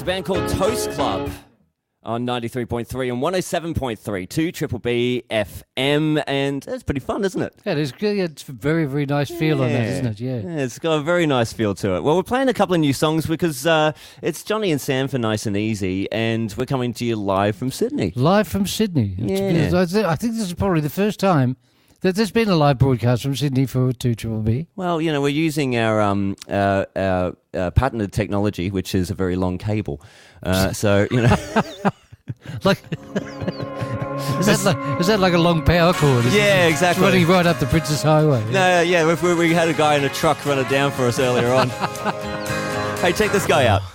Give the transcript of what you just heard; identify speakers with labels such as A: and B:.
A: a band called Toast Club on 93.3 and 107.3 to Triple B FM, and it's pretty fun, isn't it?
B: Yeah, it's good. It's a very, very nice feel on that, isn't it? Yeah,
A: it's got a very nice feel to it. Well, we're playing a couple of new songs because it's Johnny and Sam for Nice and Easy, and we're coming to you live from Sydney.
B: Live from Sydney.
A: Yeah.
B: I think this is probably the first time that there's been a live broadcast from Sydney for 2BB.
A: Well, you know, we're using our patented technology, which is a very long cable. So, you know...
B: Like... Is that like a long power cord?
A: Yeah, exactly.
B: It's running right up the Princess Highway.
A: No, yeah, we had a guy in a truck run it down for us earlier on. Hey, check this guy out.